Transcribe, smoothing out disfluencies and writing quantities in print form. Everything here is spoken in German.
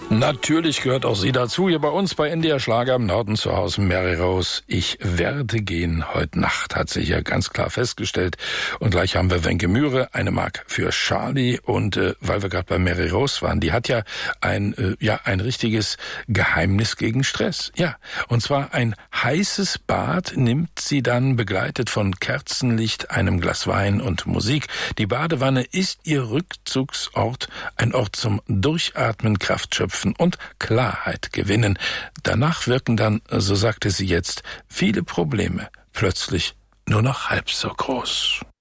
Natürlich gehört auch sie dazu, hier bei uns bei NDR Schlager im Norden zu Hause, Mary Rose. Ich werde gehen heute Nacht, hat sie hier ganz klar festgestellt. Und gleich haben wir Wenke Mühre, eine Mark für Charlie. Und weil wir gerade bei Mary Rose waren, die hat ja ein richtiges Geheimnis gegen Stress. Ja, und zwar ein heißes Bad nimmt sie dann begleitet von Kerzenlicht, einem Glas Wein und Musik. Die Badewanne ist ihr Rückzugsort, ein Ort zum Durchatmen, Kraft schöpfen und Klarheit gewinnen. Danach wirken dann, so sagte sie jetzt, viele Probleme plötzlich nur noch halb so groß.